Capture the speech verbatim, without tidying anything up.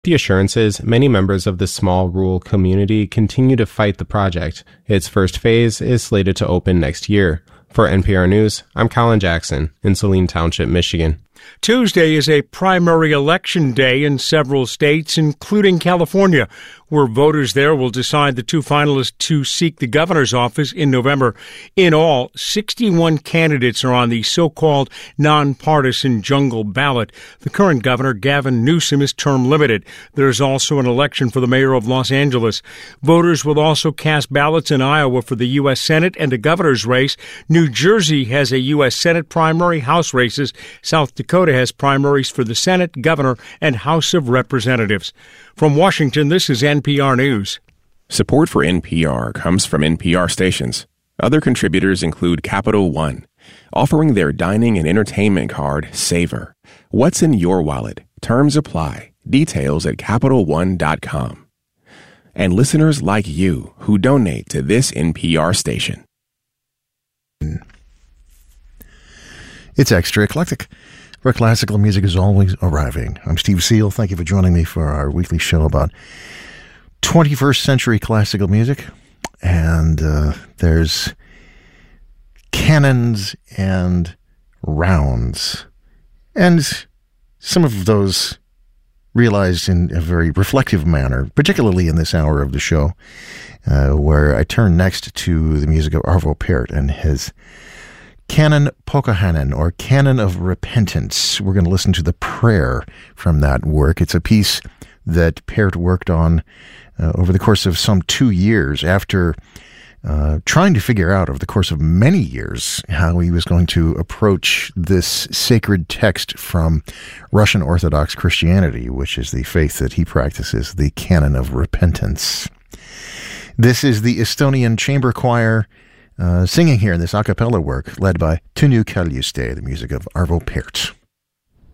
The assurances, many members of this small rural community continue to fight the project. Its first phase is slated to open next year. For N P R News, I'm Colin Jackson in Saline Township, Michigan. Tuesday is a primary election day in several states, including California, where voters there will decide the two finalists to seek the governor's office in November. In all, sixty-one candidates are on the so-called nonpartisan jungle ballot. The current governor, Gavin Newsom, is term limited. There's also an election for the mayor of Los Angeles. Voters will also cast ballots in Iowa for the U S Senate and the governor's race. New Jersey has a U S Senate primary, House races. South Dakota has primaries for the Senate, governor, and House of Representatives. From Washington, this is N P R News. Support for N P R comes from N P R stations. Other contributors include Capital One, offering their dining and entertainment card, Savor. What's in your wallet? Terms apply. Details at Capital One dot com. And listeners like you who donate to this N P R station. It's extra eclectic, where classical music is always arriving. I'm Steve Seal. Thank you for joining me for our weekly show about twenty-first century classical music. And uh, there's canons and rounds. And some of those realized in a very reflective manner, particularly in this hour of the show, uh, where I turn next to the music of Arvo Pärt and his Canon Pokahanen, or Canon of Repentance. We're going to listen to the prayer from that work. It's a piece that Pärt worked on uh, over the course of some two years after uh, trying to figure out over the course of many years how he was going to approach this sacred text from Russian Orthodox Christianity, which is the faith that he practices, the Canon of Repentance. This is the Estonian Chamber Choir Uh, singing here in this a cappella work led by Tõnu Kaljuste, the music of Arvo Pärt.